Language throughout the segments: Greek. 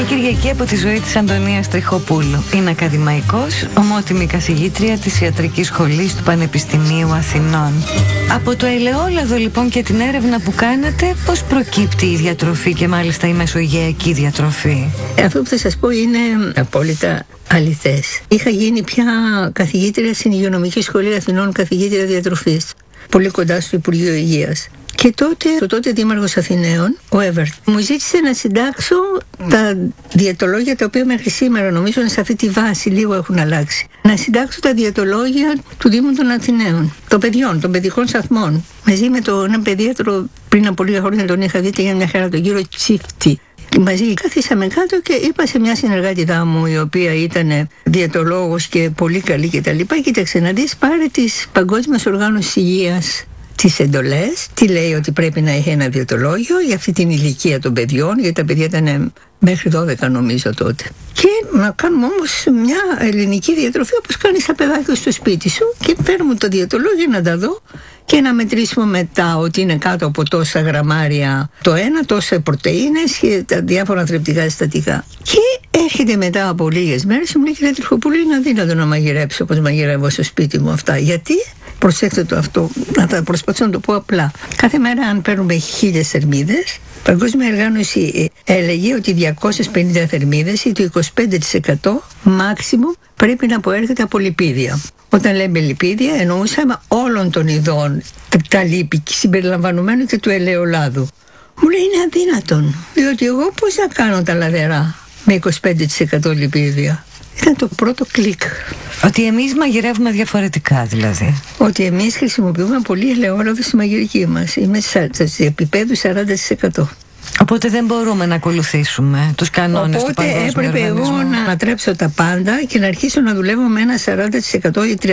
Μια Κυριακή από τη ζωή της Αντωνίας Τριχοπούλου. Είναι ακαδημαϊκός, ομότιμη καθηγήτρια της Ιατρικής Σχολής του Πανεπιστημίου Αθηνών. Από το ελαιόλαδο λοιπόν και την έρευνα που κάνατε, πώς προκύπτει η διατροφή και μάλιστα η μεσογειακή διατροφή? Αυτό που θα σας πω είναι απόλυτα αληθές. Είχα γίνει πια καθηγήτρια στην Υγειονομική Σχολή Αθηνών, καθηγήτρια διατροφής, πολύ κοντά στο Υπουργείο Υγείας. Και τότε, ο τότε δήμαρχος Αθηναίων, ο Εύερτ, μου ζήτησε να συντάξω τα διαιτολόγια τα οποία μέχρι σήμερα νομίζω σε αυτή τη βάση λίγο έχουν αλλάξει. Να συντάξω τα διαιτολόγια του Δήμου των Αθηναίων, των παιδιών, των παιδικών σταθμών. Μαζί με έναν παιδίατρο πριν από λίγα χρόνια τον είχα δει και για μια χαρά, τον κύριο Τσίφτη. Μαζί καθίσαμε κάτω και είπα σε μια συνεργάτηδά μου, η οποία ήταν διαιτολόγος και πολύ καλή κτλ. Κοίταξε να δεις, πάρε της Παγκόσμιας Οργάνωσης Υγείας τις εντολές, τι λέει ότι πρέπει να έχει ένα διαιτολόγιο για αυτή την ηλικία των παιδιών, γιατί τα παιδιά ήταν μέχρι 12 νομίζω τότε. Και να κάνουμε όμως μια ελληνική διατροφή όπως κάνεις τα παιδάκια στο σπίτι σου, και φέρνουμε το διαιτολόγιο να τα δω και να μετρήσουμε μετά ότι είναι κάτω από τόσα γραμμάρια το ένα, τόσα πρωτεΐνες και τα διάφορα θρεπτικά συστατικά. Και έρχεται μετά από λίγες μέρες και μου λέει: κύριε Τριχοπούλου, είναι αδύνατο να μαγειρέψω όπως μαγειρεύω στο σπίτι μου αυτά. Γιατί? Προσέξτε το αυτό, να τα προσπαθήσω να το πω απλά. Κάθε μέρα, αν παίρνουμε 1000 θερμίδες, η Παγκόσμια Οργάνωση έλεγε ότι 250 θερμίδες ή το 25% maximum πρέπει να προέρχεται από λιπίδια. Όταν λέμε λιπίδια, εννοούσαμε όλων των ειδών, τα λίπη, συμπεριλαμβανομένου και του ελαιολάδου. Μου λέει: είναι αδύνατον, διότι εγώ πώς να κάνω τα λαδερά με 25% λιπίδια? Ήταν το πρώτο κλικ. Ότι εμείς μαγειρεύουμε διαφορετικά δηλαδή. Ότι εμείς χρησιμοποιούμε πολύ ελαιόλαδο στη μαγειρική μας. Είμαι σε επίπεδου 40%. Οπότε δεν μπορούμε να ακολουθήσουμε τους κανόνες του Παγκόσμιου Οργανισμού. Οπότε έπρεπε εγώ να ανατρέψω τα πάντα και να αρχίσω να δουλεύω με ένα 40% ή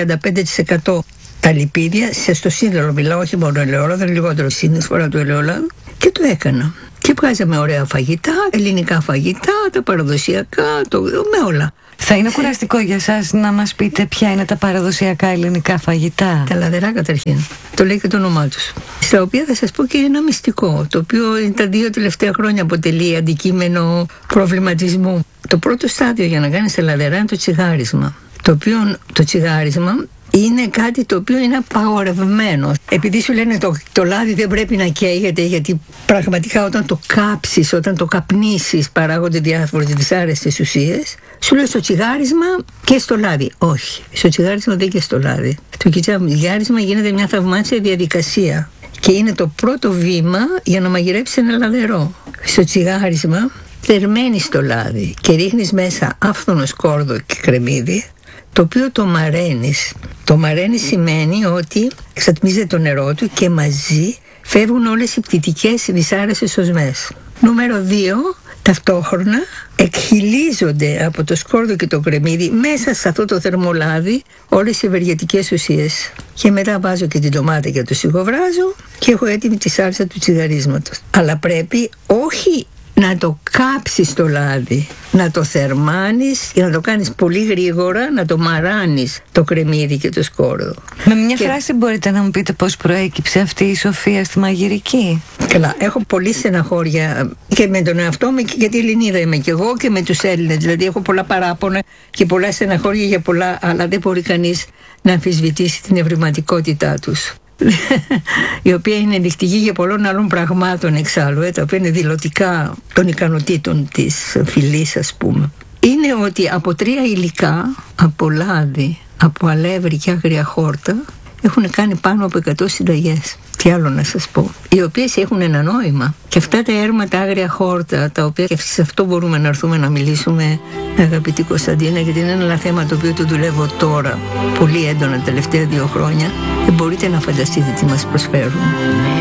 35% τα λιπίδια στο σύνολο. Μιλάω όχι μόνο ελαιόλαδο, λιγότερο συνεισφορά του ελαιόλαδου. Και το έκανα. Και βγάζαμε ωραία φαγητά, ελληνικά φαγητά, τα παραδοσιακά, με όλα. Θα είναι κουραστικό για σας να μας πείτε ποια είναι τα παραδοσιακά ελληνικά φαγητά? Τα λαδερά καταρχήν. Το λέει και το όνομά τους. Στα οποία θα σας πω και ένα μυστικό, το οποίο τα 2 τελευταία χρόνια αποτελεί αντικείμενο προβληματισμού. Το πρώτο στάδιο για να κάνεις τα λαδερά είναι το τσιγάρισμα. Το οποίο το τσιγάρισμα είναι κάτι το οποίο είναι απαγορευμένο. Επειδή σου λένε το λάδι δεν πρέπει να καίγεται, γιατί πραγματικά όταν το κάψεις, όταν το καπνίσεις, παράγονται διάφορες δυσάρεστες ουσίες. Σου λέει στο τσιγάρισμα και στο λάδι. Όχι, στο τσιγάρισμα δεν και στο λάδι. Το τσιγάρισμα γίνεται μια θαυμάσια διαδικασία και είναι το πρώτο βήμα για να μαγειρέψεις ένα λαδερό. Στο τσιγάρισμα θερμαίνεις το λάδι και ρίχνεις μέσα άφθονο σκόρδο και κρεμμύδι, το οποίο το μαραίνεις. Το μαραίνεις σημαίνει ότι εξατμίζεται το νερό του και μαζί φεύγουν όλες οι πτυτικές δυσάρεστες οσμές. Νούμερο 2, ταυτόχρονα εκχυλίζονται από το σκόρδο και το κρεμμύδι μέσα σε αυτό το θερμολάδι όλες οι ευεργετικές ουσίες. Και μετά βάζω και την ντομάτα και το σιγοβράζω και έχω έτοιμη τη σάλτσα του τσιγαρίσματος. Αλλά πρέπει όχι να το κάψεις το λάδι, να το θερμάνεις και να το κάνεις πολύ γρήγορα, να το μαράνεις το κρεμμύδι και το σκόρδο. Με μια φράση μπορείτε να μου πείτε πώς προέκυψε αυτή η σοφία στη μαγειρική? Καλά, έχω πολύ στεναχώρια και με τον εαυτό μου, γιατί Ελληνίδα είμαι κι εγώ, και με τους Έλληνες. Δηλαδή έχω πολλά παράπονα και πολλά στεναχώρια για πολλά, αλλά δεν μπορεί κανείς να αμφισβητήσει την ευρηματικότητά τους. Η οποία είναι ενδεικτική για πολλών άλλων πραγμάτων εξάλλου, τα οποία είναι δηλωτικά των ικανοτήτων της φυλής, ας πούμε. Είναι ότι από 3 υλικά, από λάδι, από αλεύρι και άγρια χόρτα, έχουν κάνει πάνω από 100 συνταγές. Τι άλλο να σας πω? Οι οποίες έχουν ένα νόημα. Και αυτά τα έρματα άγρια χόρτα, τα οποία και σε αυτό μπορούμε να έρθουμε να μιλήσουμε, αγαπητή Κωνσταντίνα, γιατί είναι ένα θέμα το οποίο το δουλεύω τώρα πολύ έντονα τα τελευταία 2 χρόνια, και μπορείτε να φανταστείτε τι μας προσφέρουν.